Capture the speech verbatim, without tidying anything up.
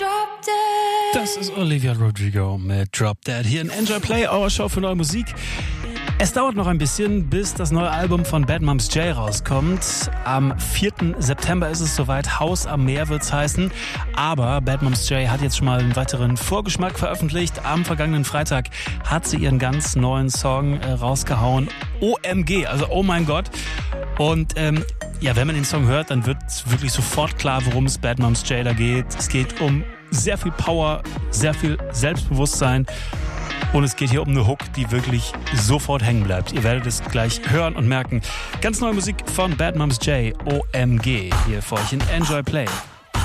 Das ist Olivia Rodrigo mit Drop Dead hier in Enjoy Play, our Show für neue Musik. Es dauert noch ein bisschen, bis das neue Album von Bad Moms J rauskommt. Am vierten September ist es soweit. Haus am Meer wird's heißen. Aber Bad Moms J hat jetzt schon mal einen weiteren Vorgeschmack veröffentlicht. Am vergangenen Freitag hat sie ihren ganz neuen Song äh, rausgehauen. O M G, also oh mein Gott. Und ähm, ja, wenn man den Song hört, dann wird wirklich sofort klar, worum es Bad Moms J da geht. Es geht um sehr viel Power, sehr viel Selbstbewusstsein. Und es geht hier um eine Hook, die wirklich sofort hängen bleibt. Ihr werdet es gleich hören und merken. Ganz neue Musik von Bad Moms J, O M G, hier für euch in Enjoy Play.